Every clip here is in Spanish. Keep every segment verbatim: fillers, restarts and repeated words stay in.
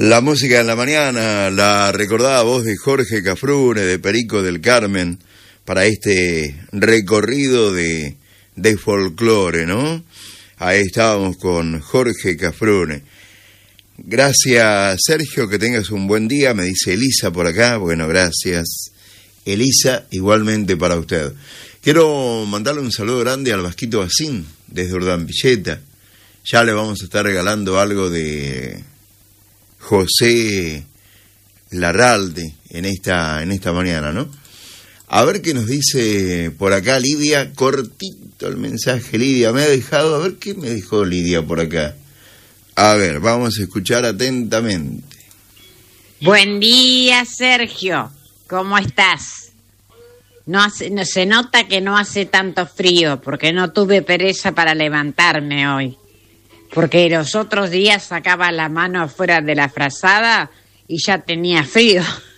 La música en la mañana, la recordada voz de Jorge Cafrune, de Perico del Carmen, para este recorrido de, de folclore, ¿no? Ahí estábamos con Jorge Cafrune. Gracias, Sergio, que tengas un buen día, me dice Elisa por acá. Bueno, gracias, Elisa, igualmente para usted. Quiero mandarle un saludo grande al Vasquito Bacín, desde Urdampilleta. Ya le vamos a estar regalando algo de José Larralde en esta, en esta mañana, ¿no? A ver qué nos dice por acá Lidia, cortito el mensaje, Lidia, me ha dejado, a ver qué me dejó Lidia por acá. A ver, vamos a escuchar atentamente. Buen día, Sergio, ¿cómo estás? No hace, no, se nota que no hace tanto frío, porque no tuve pereza para levantarme hoy. Porque los otros días sacaba la mano afuera de la frazada y ya tenía frío.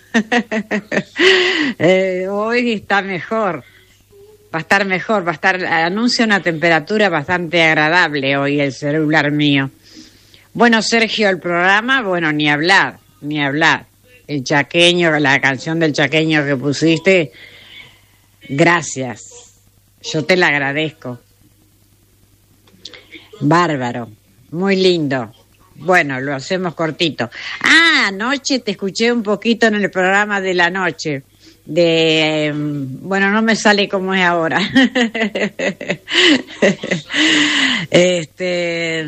eh, hoy está mejor, va a estar mejor, va a estar, anuncia una temperatura bastante agradable hoy el celular mío. Bueno, Sergio, el programa, bueno, ni hablar, ni hablar. El chaqueño, la canción del chaqueño que pusiste, gracias, yo te la agradezco. Bárbaro. Muy lindo. Bueno, lo hacemos cortito. Ah, anoche te escuché un poquito en el programa de la noche. De, bueno, no me sale como es ahora. este,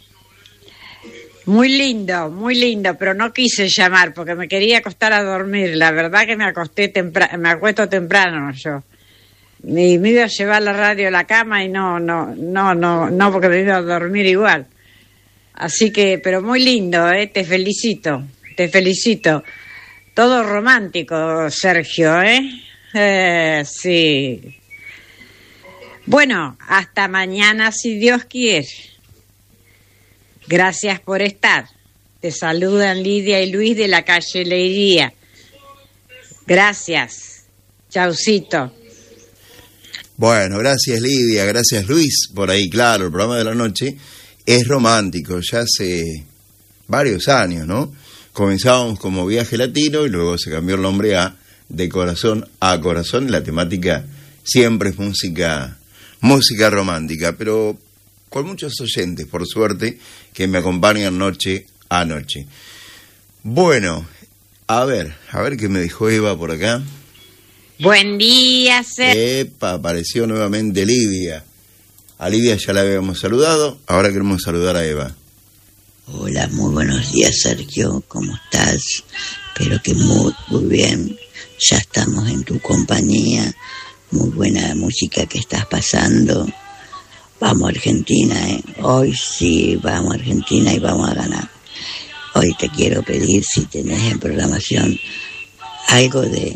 muy lindo, muy lindo, pero no quise llamar porque me quería acostar a dormir. La verdad que me acosté temprano, me acuesto temprano yo. Y me iba a llevar la radio a la cama y no, no, no, no, no, porque me iba a dormir igual. Así que, pero muy lindo, ¿eh? Te felicito, te felicito. Todo romántico, Sergio, ¿eh? eh sí. Bueno, hasta mañana si Dios quiere. Gracias por estar. Te saludan Lidia y Luis de la calle Leiría. Gracias. Chaucito. Bueno, gracias Lidia, gracias Luis, por ahí, claro, el programa de la noche es romántico, ya hace varios años, ¿no? Comenzábamos como Viaje Latino y luego se cambió el nombre a De Corazón a Corazón, la temática siempre es música, música romántica, pero con muchos oyentes, por suerte, que me acompañan noche a noche. Bueno, a ver, a ver qué me dijo Eva por acá. Buen día, Sergio. Epa, apareció nuevamente Lidia. A Lidia ya la habíamos saludado, ahora queremos saludar a Eva. Hola, muy buenos días, Sergio, ¿cómo estás? Espero que muy, muy bien. Ya estamos en tu compañía. Muy buena música que estás pasando. Vamos a Argentina, ¿eh? Hoy sí, vamos a Argentina y vamos a ganar. Hoy te quiero pedir, si tenés en programación, algo de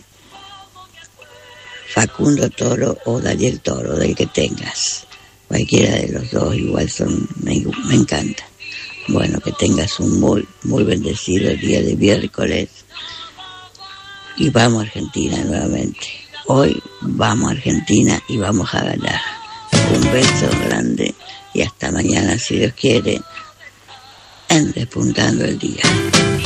Facundo Toro o Daniel Toro, del que tengas. Cualquiera de los dos igual son, me, me encanta. Bueno, que tengas un muy, muy bendecido día de miércoles. Y vamos a Argentina nuevamente. Hoy vamos a Argentina y vamos a ganar. Un beso grande y hasta mañana, si Dios quiere, en Despuntando el Día.